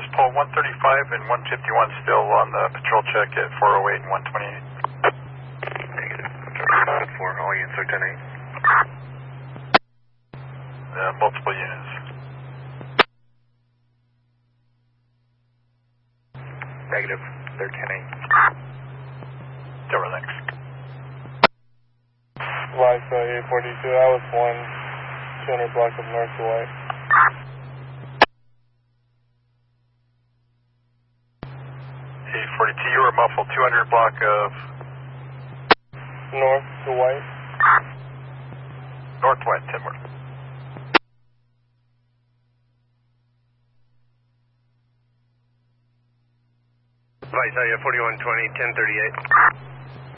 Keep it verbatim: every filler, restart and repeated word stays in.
just pull one thirty-five and one fifty-one still on the patrol check at four oh eight and one twenty-eight. Negative. four, all units are ten eight. Uh, multiple units. Negative. They're ten eight. Silver links. Life uh, eight forty-two, I was one, two hundred block of north to white. eight forty-two, you were muffled, two hundred block of... North to white. North white, Timber. Vice, forty-one twenty, ten thirty-eight.